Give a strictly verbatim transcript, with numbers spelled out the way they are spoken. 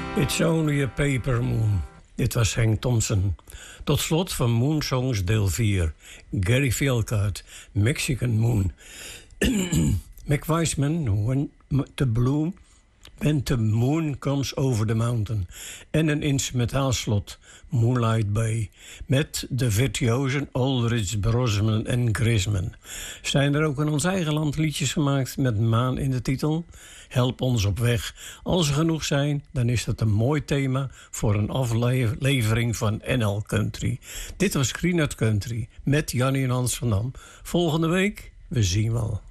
It's Only a Paper Moon. Dit was Hank Thompson. Tot slot van Moon Songs deel vier. Gary Philcott, Mexican Moon. Mac Wiseman, When the Bloom, When the Moon Comes Over the Mountain. En een instrumentaal slot, Moonlight Bay. Met de virtuosen Aldridge, Brosman en Grisman. Zijn er ook in ons eigen land liedjes gemaakt met maan in de titel? Help ons op weg. Als er genoeg zijn, dan is dat een mooi thema voor een aflevering van N L Country. Dit was Greenwood Country met Jannie en Hans van Dam. Volgende week, we zien wel.